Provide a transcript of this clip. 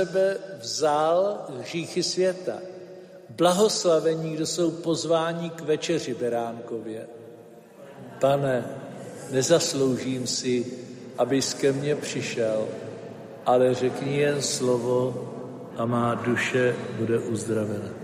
sebe vzal hříchy světa. Blahoslavení, kdo jsou pozváni k večeři beránkově. Pane, nezasloužím si, abys ke mně přišel, ale řekni jen slovo a má duše bude uzdravena.